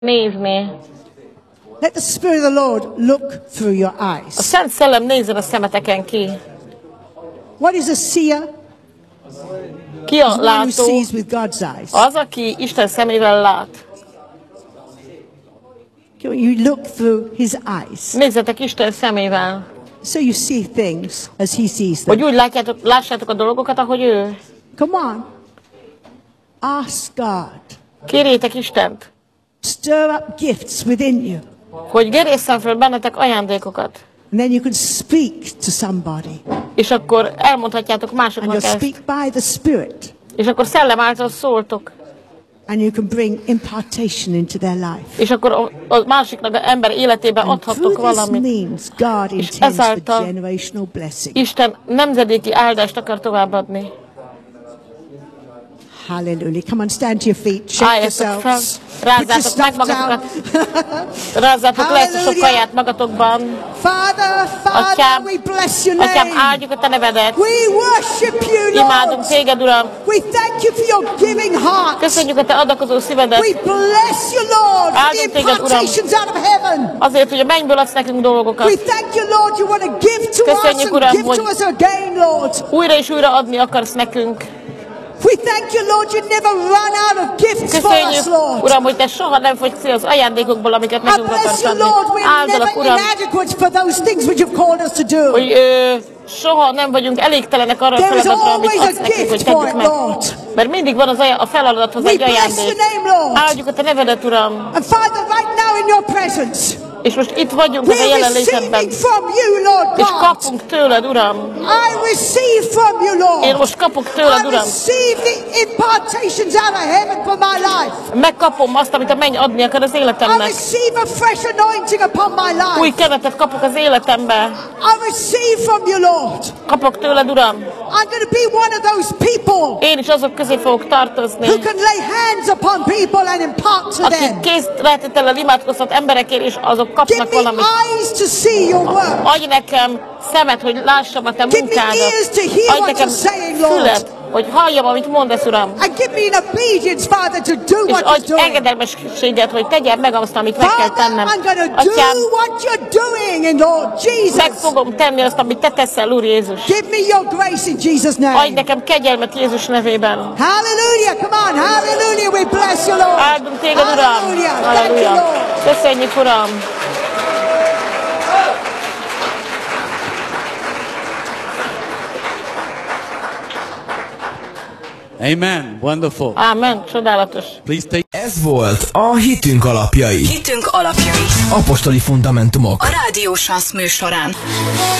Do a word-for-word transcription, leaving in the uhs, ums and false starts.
nézni. Let the Spirit of the Lord look through your eyes. A Szent Szellem nézzen a szemeteken ki. What is a seer? Ki a One who látó? sees with God's eyes. Az, aki Isten szemével lát. You look through his eyes. Nézzetek Isten szemével. So you see things as he sees them. Hogy úgy látjátok, lássátok a dolgokat, ahogy ő. Come on. Ask God. Kérjétek Istent, Stir up gifts within you. hogy gerészen fel bennetek ajándékokat. And then you can speak to somebody. És akkor elmondhatjátok And másoknak you'll ezt. speak by the Spirit. És akkor szellem által szóltok. And you can bring impartation into their life. És akkor a, a másiknak az ember életébe And adhattok through this valamit. means God És intends for ezáltal generational blessing. Isten nemzedéki áldást akar továbbadni. Hallelujah. Come on, stand to your feet. Shake Álljatok fel, yourselves. Put your rázzátok meg stuff magatokat, down. rázzátok le ezt a sok Hallelujah. kaját magatokban. Father, Father, Atyám, we bless your Atyám, name. áldjuk a Te nevedet. We worship you, Imádunk Lord. Téged, Uram. We thank you for your giving heart. Köszönjük a Te adakozó szívedet. We bless you, Lord, for the Áldunk téged, Uram. impartations out of heaven. Azért, hogy a mennyből adsz nekünk dolgokat. We thank you, Lord, you want to give to us Köszönjük, and Uram, give hogy to us again, Lord. újra és újra adni akarsz nekünk. We thank you, Lord, you never run out of gifts for us, Köszönjük, Lord. Uram, hogy Te soha nem fogysz az ajándékokból, amiket I nekünk bless akarsz you, adni. Lord, we are Áldalak, never Uram, inadequate for those things which you've called us to do. hogy ö, soha nem vagyunk elégtelenek arra a There is feladatra, amit always adsz a nekünk, hogy gift for tegyük it, meg. Lord. Mert mindig van az aj- a feladathoz We egy bless ajándék. your name, Lord. Áldjuk a Te nevedet, Uram. And Father, right now in your presence, És most itt vagyunk a Te we're jelenlétedben. receiving from you, Lord És God. kapunk tőled, Uram. I receive from you, Lord. Én most kapok tőled, I Uram. receive the impartations out of heaven for my life. Megkapom azt, amit a menny adni akar az I életemnek. receive a fresh anointing upon my Új life. kenetet kapok az életembe. I receive from you, Lord. Kapok tőled, Uram. I'm going to be one of those people Én is azok közé fogok tartozni, who can lay hands upon people and impart to akik them. kézletétellel imádkozhat emberekért, és azok Give kapnak me valamit. eyes to see your work. Adj nekem szemet, hogy lássam a Te Give me munkádat. ears to hear Adj what nekem you're saying, Lord. fület, hogy halljam, amit mondasz, Uram. And give me an obedience, Father, to do És what you're adj doing. engedelmességet, hogy tegyem meg azt, amit meg kell Father, tennem. I'm going to Atyám, do what you're doing, and Lord meg Jesus, fogom tenni azt, amit Te teszel, Úr Jézus. give me your grace in Jesus' Adj name. nekem kegyelmet Jézus nevében. Hallelujah, come on, hallelujah, we bless you, Lord. Áldunk Téged, Uram. Hallelujah, thank you, Halleluja. Lord. Köszönjük, Uram. Amen. Wonderful. Ámen. Csodálatos. Please take. Ez volt a Hitünk alapjai. Hitünk alapjai. Apostoli fundamentumok. A Rádió Sansz műsorán.